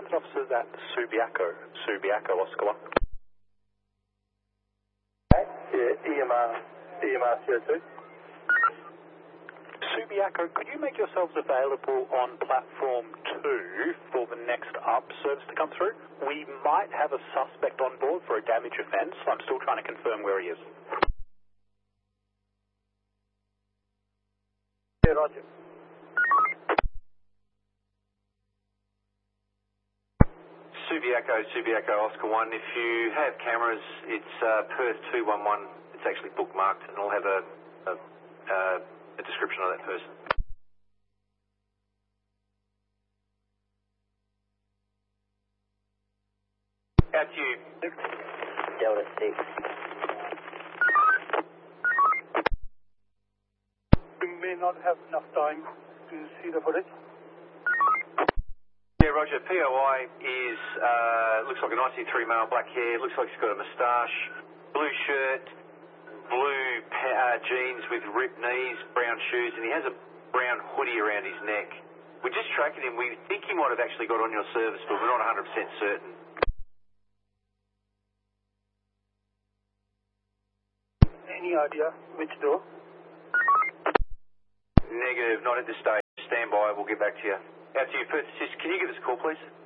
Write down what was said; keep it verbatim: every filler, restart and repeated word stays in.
Transit officers at Subiaco. Subiaco, Oscar one. Yeah, E M R, E M R C O two. Subiaco, could you make yourselves available on platform two for the next up service to come through? We might have a suspect on board for a damage offence. I'm still trying to confirm where he is. Yeah, roger. Subiaco, Subiaco, Oscar one. If you have cameras, it's uh, Perth two one one. It's actually bookmarked, and it'll have a, a, uh, a description of that person. Out to you. Delta six. We may not have enough time to see the footage. Yeah, Roger. P O I is, uh, looks like a ninety-three male, black hair, looks like he's got a moustache, blue shirt, blue uh, jeans with ripped knees, brown shoes, and he has a brown hoodie around his neck. We're just tracking him. We think he might have actually got on your service, but we're not one hundred percent certain. Any idea which door? Negative, not at this stage. Stand by, we'll get back to you. Out to you, Perth Assist. Can you give us a call, please?